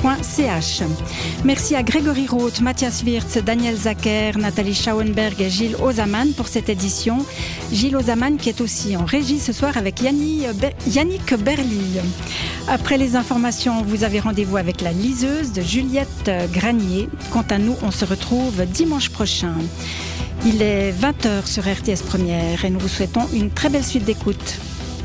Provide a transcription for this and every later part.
rtl.ch. Merci à Grégory Roth, Mathias Wirtz, Daniel Zacher, Nathalie Schauenberg et Gilles Ozaman pour cette édition. Gilles Ozaman qui est aussi en régie ce soir avec Yannick Berly. Après les informations, vous avez rendez-vous avec la liseuse de Juliette Granier. Quant à nous, on se retrouve dimanche prochain. Il est 20h sur RTS Première et nous vous souhaitons une très belle suite d'écoute.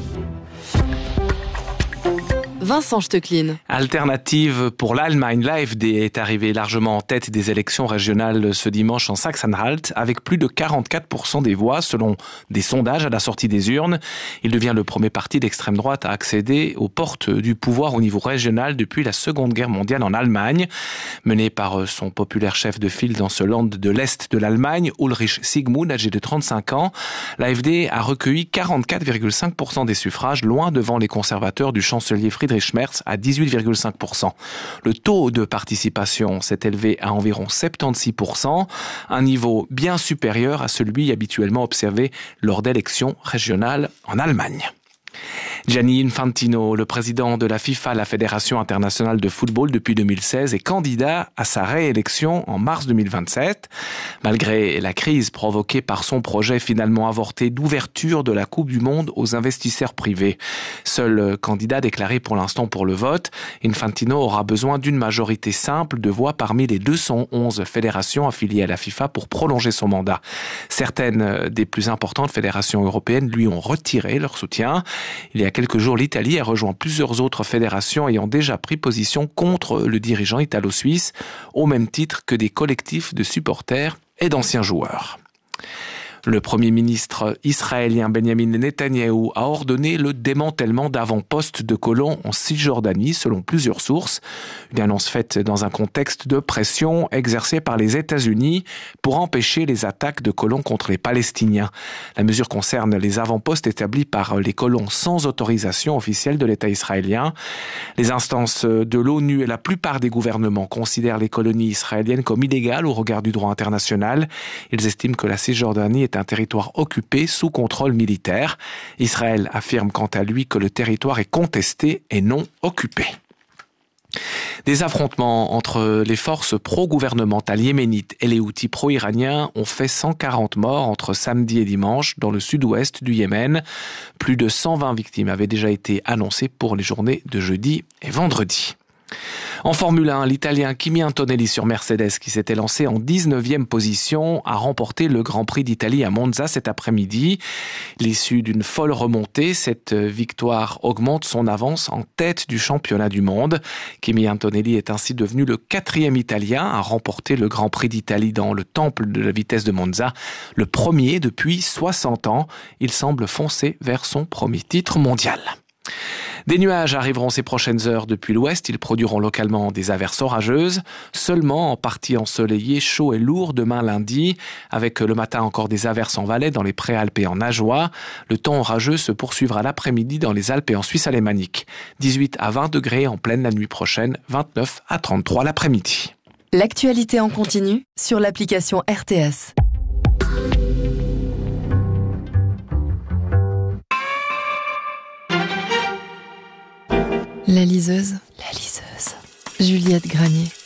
Vincent Stecklin. Alternative pour l'Allemagne, l'AfD est arrivée largement en tête des élections régionales ce dimanche en Saxe-Anhalt, avec plus de 44% des voix selon des sondages à la sortie des urnes. Il devient le premier parti d'extrême droite à accéder aux portes du pouvoir au niveau régional depuis la Seconde Guerre mondiale en Allemagne. Mené par son populaire chef de file dans ce land de l'Est de l'Allemagne, Ulrich Siegmund, âgé de 35 ans, l'AfD a recueilli 44,5% des suffrages, loin devant les conservateurs du chancelier Friedrich Merz à 18,5%. Le taux de participation s'est élevé à environ 76%, un niveau bien supérieur à celui habituellement observé lors d'élections régionales en Allemagne. Gianni Infantino, le président de la FIFA, la Fédération internationale de football depuis 2016, est candidat à sa réélection en mars 2027. Malgré la crise provoquée par son projet finalement avorté d'ouverture de la Coupe du Monde aux investisseurs privés. Seul candidat déclaré pour l'instant pour le vote, Infantino aura besoin d'une majorité simple de voix parmi les 211 fédérations affiliées à la FIFA pour prolonger son mandat. Certaines des plus importantes fédérations européennes lui ont retiré leur soutien. Il y a quelques jours, l'Italie a rejoint plusieurs autres fédérations ayant déjà pris position contre le dirigeant italo-suisse, au même titre que des collectifs de supporters et d'anciens joueurs. Le Premier ministre israélien Benjamin Netanyahou a ordonné le démantèlement d'avant-postes de colons en Cisjordanie, selon plusieurs sources. Une annonce faite dans un contexte de pression exercée par les États-Unis pour empêcher les attaques de colons contre les Palestiniens. La mesure concerne les avant-postes établis par les colons sans autorisation officielle de l'État israélien. Les instances de l'ONU et la plupart des gouvernements considèrent les colonies israéliennes comme illégales au regard du droit international. Ils estiment que la Cisjordanie est un territoire occupé sous contrôle militaire. Israël affirme quant à lui que le territoire est contesté et non occupé. Des affrontements entre les forces pro-gouvernementales yéménites et les Houthis pro-iraniens ont fait 140 morts entre samedi et dimanche dans le sud-ouest du Yémen. Plus de 120 victimes avaient déjà été annoncées pour les journées de jeudi et vendredi. En Formule 1, l'Italien Kimi Antonelli sur Mercedes, qui s'était lancé en 19e position, a remporté le Grand Prix d'Italie à Monza cet après-midi. L'issue d'une folle remontée, cette victoire augmente son avance en tête du championnat du monde. Kimi Antonelli est ainsi devenu le 4e Italien à remporter le Grand Prix d'Italie dans le temple de la vitesse de Monza, le premier depuis 60 ans. Il semble foncer vers son premier titre mondial. Des nuages arriveront ces prochaines heures depuis l'ouest. Ils produiront localement des averses orageuses, seulement en partie ensoleillé, chaud et lourd demain lundi, avec le matin encore des averses en Valais, dans les Préalpes et en Ajoie. Le temps orageux se poursuivra l'après-midi dans les Alpes et en Suisse alémanique. 18 à 20 degrés en pleine la nuit prochaine, 29 à 33 l'après-midi. L'actualité en continu sur l'application RTS. La liseuse. Juliette Granier.